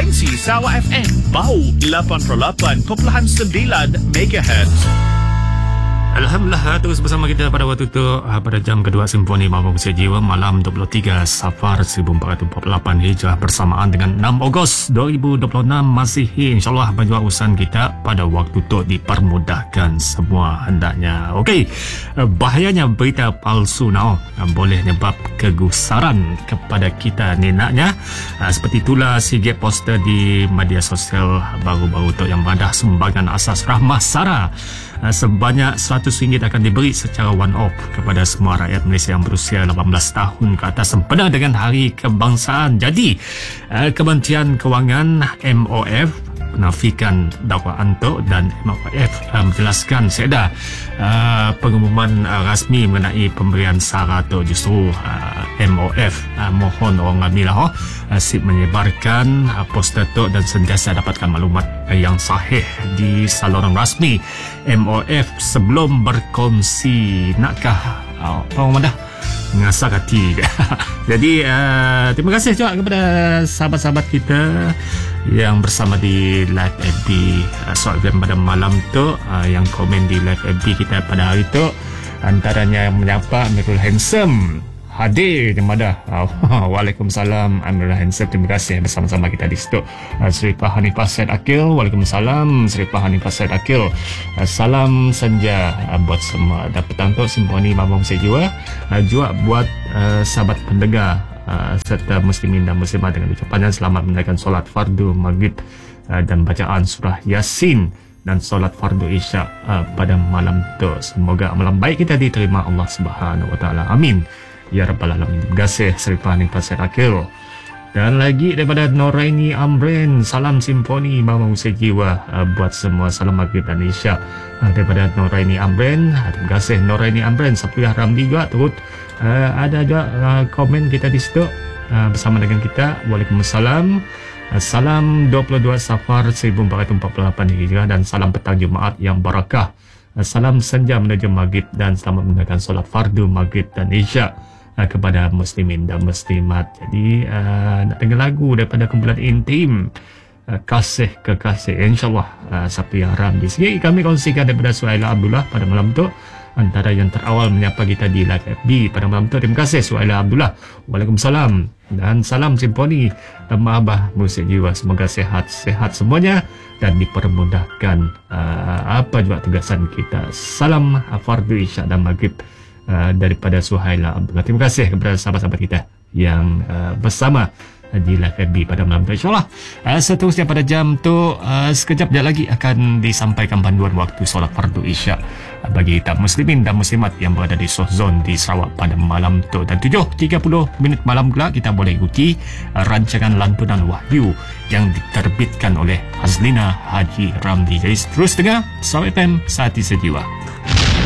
frekuensi Sawa FM, Bau 88.9 MHz. Alhamdulillah, terus bersama kita pada waktu itu pada jam kedua Simfoni Mabung Usia Jiwa malam 23 Safar 1448 Hijrah bersamaan dengan 6 Ogos 2026 Masihi. InsyaAllah baju urusan kita pada waktu itu dipermudahkan semua hendaknya. Okey, bahayanya berita palsu boleh menyebab kegusaran kepada kita ni naknya. Seperti itulah sikit poster di media sosial baru-baru itu yang berada sumbangan asas Rahmah Sarah sebanyak RM100 akan diberi secara one-off kepada semua rakyat Malaysia yang berusia 18 tahun ke atas sempena dengan Hari Kebangsaan. Jadi, Kementerian Kewangan MOF menafikan dakwaan itu dan MOF menjelaskan seada pengumuman rasmi mengenai pemberian SARA itu justru MOF mohon orang ambil sip menyebarkan poster itu dan sentiasa dapatkan maklumat yang sahih di saluran rasmi MOF sebelum berkongsi. Nakkah orang dah ngasah hati. Jadi terima kasih juga kepada sahabat-sahabat kita yang bersama di live FB Soal pada malam tu, yang komen di live FB kita pada hari tu. Antaranya yang menyapa Amirul Handsome hadir di mana. Waalaikumsalam Amirul Handsome, terima kasih bersama-sama kita di situ. Seripah Hanifah Said Akil, Waalaikumsalam Seripah Hanifah Said Akil. Salam senja buat semua. Dan petang tu Simfoni Mabung Usia Jiwa juga buat sahabat pendengar serta muslimin dan muslimat dengan ucapan selamat menunaikan solat fardu maghrib dan bacaan surah Yasin dan solat fardu isyak pada malam tu. Semoga amalan baik kita diterima Allah Subhanahu Wa Taala. Amin ya rabbal alamin. Terima kasih Seripah Hanifah Said Akil. Dan lagi daripada Noraini Amren, salam Simfoni Mabung Usia Jiwa buat semua, salam maghrib dan isyak daripada Noraini Amren. Terima kasih Noraini Amren. Safiah Ramli juga turut ada juga komen kita di situ bersama dengan kita. Waalaikumsalam. Salam 22 Safar 1448 Hijrah dan salam petang Jumaat yang barakah. Salam senja menuju maghrib dan selamat menunaikan solat fardu maghrib dan isyak kepada muslimin dan muslimat. Jadi nak dengar lagu daripada kumpulan Intim, Kasih Kekasih, InsyaAllah Safiah Ramli. Sikit kami kongsikan daripada Suhaila Abdullah pada malam tu, antara yang terawal menyapa kita di live FB pada malam tu. Terima kasih Suhaila Abdullah. Waalaikumsalam dan salam Simfoni Mahabah Usia Jiwa. Semoga sehat-sehat semuanya dan dipermudahkan apa juga tugasan kita. Salam fardu isyak dan maghrib daripada Suhaila Abdullah. Terima kasih kepada sahabat-sahabat kita yang bersama di live FB pada malam tu. InsyaAllah seterusnya pada jam tu sekejap lagi akan disampaikan panduan waktu solat fardu isyak bagi tak muslimin dan muslimat yang berada di soft zone di Sarawak pada malam tu. Dan 7.30 malam pula kita boleh ikuti rancangan lantunan wahyu yang diterbitkan oleh Hazlina Haji Ramli. Jadi terus dengar Sarawak FM Sehati Sejiwa.